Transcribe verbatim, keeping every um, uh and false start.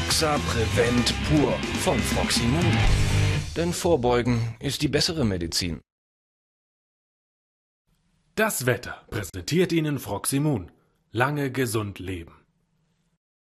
Foxa Prevent Pur von Froximund. Denn Vorbeugen ist die bessere Medizin. Das Wetter präsentiert Ihnen Froximund. Lange gesund leben.